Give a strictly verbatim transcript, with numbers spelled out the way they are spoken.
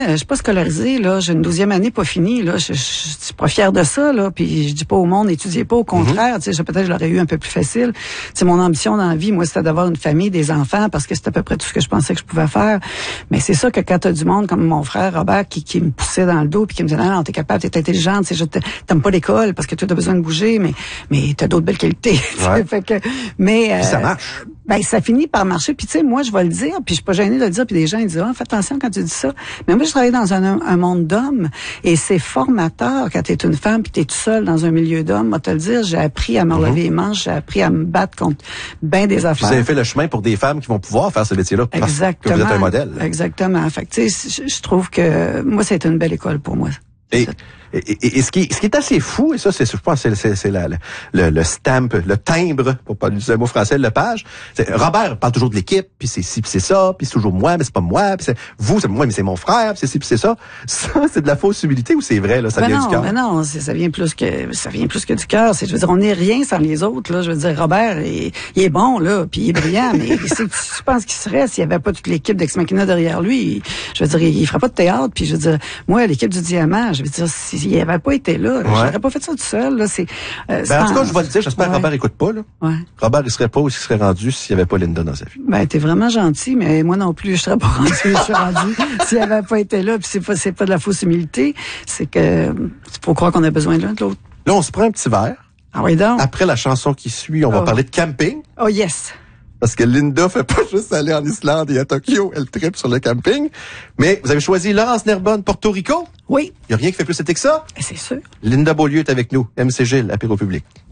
Je suis pas scolarisée, là. J'ai une douzième année pas finie, là. Je, je, je suis pas fière de ça, là. Puis je dis pas au monde, étudiez pas. Au contraire, mm-hmm. tu sais, peut-être je l'aurais eu un peu plus facile. C'est mon ambition dans la vie, moi, c'était d'avoir une famille, des enfants, parce que c'était à peu près tout ce que je pensais que je pouvais faire. Mais c'est ça que quand t'as du monde comme mon frère Robert qui, qui me poussait dans le dos puis qui me disait non, non, t'es capable, t'es intelligente, tu sais, t'aimes pas l'école parce que tu as besoin de bouger, mais mais t'as d'autres belles qualités. Ouais. Fait que, mais euh, ça marche. Ben ça finit par marcher. Puis tu sais, moi je vais le dire, puis je suis pas gênée de le dire. Puis des gens ils disent ah, fais attention quand tu dis ça. Mais moi je travaille dans un, un monde d'hommes et c'est formateur quand t'es une femme puis t'es toute seule dans un milieu d'hommes. Moi te le dire, j'ai appris à me relever mm-hmm. les manches, j'ai appris à me battre contre ben des affaires. Vous avez fait le chemin pour des femmes qui vont pouvoir faire ce métier-là parce Exactement. que vous êtes un modèle. Exactement. Fait que tu sais, je, je trouve que moi c'est une belle école pour moi. Et, et, et, et ce qui, ce qui est assez fou, et ça, c'est, je pense, c'est, c'est, c'est la, le, le stamp, le timbre, pour pas utiliser un mot français, le page. C'est, Robert parle toujours de l'équipe, puis c'est ci, puis c'est ça, puis c'est toujours moi, mais c'est pas moi, puis c'est vous, c'est moi, mais c'est mon frère, puis c'est ci, puis c'est ça. Ça, c'est de la fausse humilité ou c'est vrai, là, ça ben vient non, du cœur? Ben non, c'est, ça vient plus que, ça vient plus que du cœur. C'est, je veux dire, on n'est rien sans les autres, là. Je veux dire, Robert, il, il est bon, là, puis il est brillant, mais c'est, tu penses qu'il serait s'il y avait pas toute l'équipe d'Ex Machina derrière lui? Il, je veux dire, il, il ferait pas de théâtre, puis je veux dire, moi, l'équipe du Diamant, je veux dire, s'il n'y avait pas été là, ouais. j'aurais pas fait ça tout seul, là. C'est, euh, ben, en tout cas, je vais le dire, j'espère que ouais. Robert écoute pas, là. Ouais. Robert, il serait pas où il serait rendu s'il n'y avait pas Linda dans sa vie. Ben, t'es vraiment gentil, mais moi non plus, je serais pas rendu où je suis rendu s'il n'y avait pas été là, puis c'est pas, c'est pas de la fausse humilité, c'est que, il faut croire qu'on a besoin de l'un de l'autre. Là, on se prend un petit verre. Ah oui, donc. Après la chanson qui suit, on oh. va parler de camping. Oh yes. Parce que Linda fait pas juste aller en Islande et à Tokyo, elle tripe sur le camping. Mais vous avez choisi Laurence Nerbonne, Porto Rico? Oui. Il n'y a rien qui fait plus été que ça? C'est sûr. Linda Beaulieu est avec nous, M C Gilles, apéro public.